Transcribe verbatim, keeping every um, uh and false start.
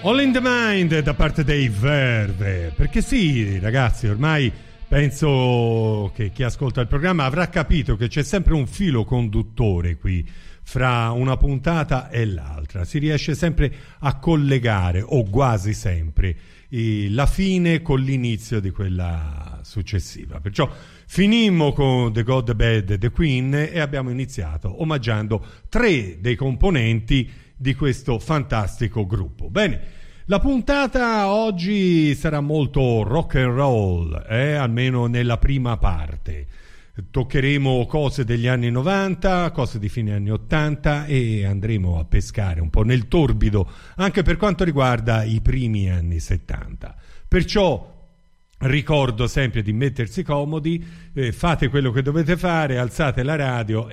All in the Mind da parte dei Verve, perché sì ragazzi, ormai penso che chi ascolta il programma avrà capito che c'è sempre un filo conduttore qui fra una puntata e l'altra, si riesce sempre a collegare, o quasi sempre, la fine con l'inizio di quella successiva. Perciò finimmo con The God, The Bad, The Queen e abbiamo iniziato omaggiando tre dei componenti di questo fantastico gruppo. Bene, la puntata oggi sarà molto rock and roll, eh? Almeno nella prima parte. Toccheremo cose degli anni novanta, cose di fine anni ottanta e andremo a pescare un po' nel torbido anche per quanto riguarda i primi anni settanta. Perciò ricordo sempre di mettersi comodi, eh, fate quello che dovete fare, alzate la radio